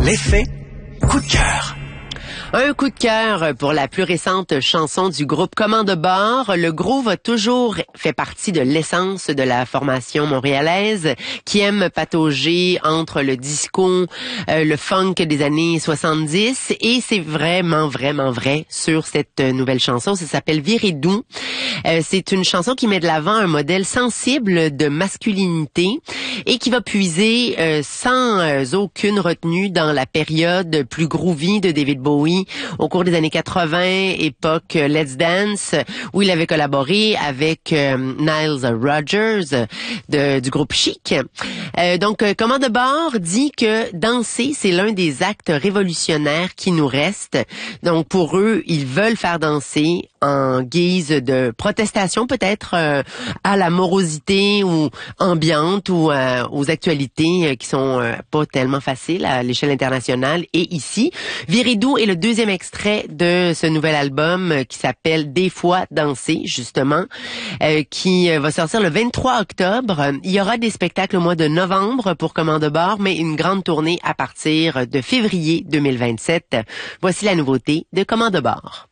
L'effet coup de cœur. Un coup de cœur pour la plus récente chanson du groupe Commande Bord. Le groove a toujours fait partie de l'essence de la formation montréalaise qui aime patauger entre le disco, le funk des années 70 et c'est vraiment vrai sur cette nouvelle chanson. Ça s'appelle Virer doux. C'est une chanson qui met de l'avant un modèle sensible de masculinité et qui va puiser sans aucune retenue dans la période plus groovy de David Bowie au cours des années 80, époque Let's Dance, où il avait collaboré avec Nile Rodgers du groupe Chic. Donc, Commande Bord dit que danser, c'est l'un des actes révolutionnaires qui nous restent. Donc, pour eux, ils veulent faire danser en guise de protestation peut-être à la morosité ou ambiante ou aux actualités qui sont pas tellement faciles à l'échelle internationale et ici. Virer doux est le deuxième extrait de ce nouvel album qui s'appelle Des fois danser justement, qui va sortir le 23 octobre. Il y aura des spectacles au mois de novembre pour Commande Bord, mais une grande tournée à partir de février 2027. Voici la nouveauté de Commande Bord.